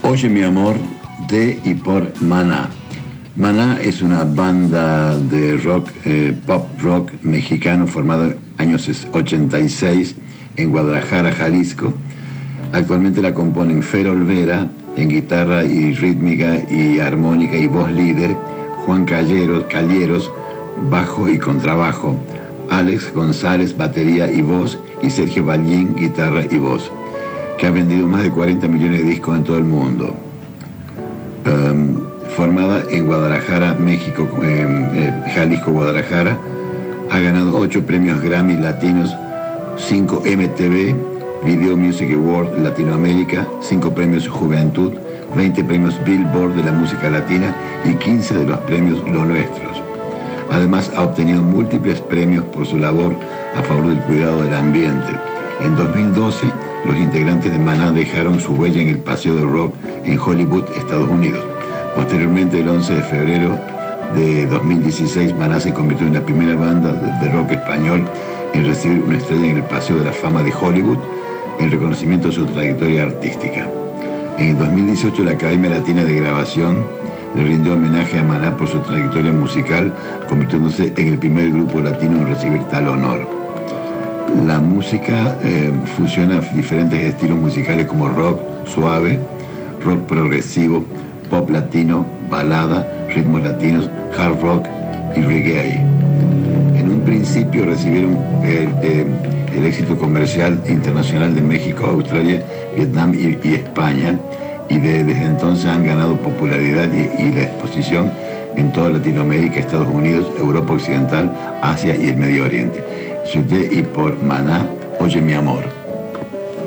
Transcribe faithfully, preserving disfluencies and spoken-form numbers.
Oye mi amor, de y por Maná. Maná es una banda de rock, eh, pop rock mexicano formada en años ochenta y seis en Guadalajara, Jalisco. Actualmente la componen Fer Olvera en guitarra y rítmica y armónica y voz líder, Juan Calleros, Calleros, bajo y contrabajo, Alex González, batería y voz, y Sergio Ballín, guitarra y voz, que ha vendido más de cuarenta millones de discos en todo el mundo. Um, formada en Guadalajara, México, eh, eh, Jalisco, Guadalajara, ha ganado ocho premios Grammy latinos, cinco M T V Video Music Award Latinoamérica, cinco premios Juventud, veinte premios Billboard de la música latina y quince de los premios Lo Nuestros. Además, ha obtenido múltiples premios por su labor a favor del cuidado del ambiente. En dos mil doce, los integrantes de Maná dejaron su huella en el Paseo del Rock en Hollywood, Estados Unidos. Posteriormente, el once de febrero de dos mil dieciséis, Maná se convirtió en la primera banda de rock español en recibir una estrella en el Paseo de la Fama de Hollywood, en reconocimiento a su trayectoria artística. En el dos mil dieciocho, la Academia Latina de Grabación le rindió homenaje a Maná por su trayectoria musical, convirtiéndose en el primer grupo latino en recibir tal honor. La música eh, fusiona diferentes estilos musicales como rock suave, rock progresivo, pop latino, balada, ritmos latinos, hard rock y reggae. En un principio recibieron el, eh, el éxito comercial internacional de México, Australia, Vietnam y, y España, y de, desde entonces han ganado popularidad y, y la exposición en toda Latinoamérica, Estados Unidos, Europa Occidental, Asia y el Medio Oriente. De y por Maná, Oye mi amor.